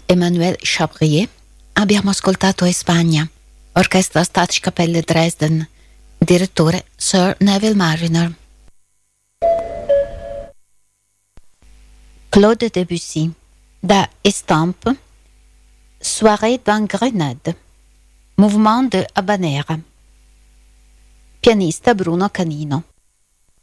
Emmanuel Chabrier. Abbiamo ascoltato Espagna, Orchestra Staatskapelle Dresden, direttore Sir Neville Marriner. Claude Debussy, da Estampes, Soirée dans Grenade, Mouvement de Habanera. Pianista Bruno Canino.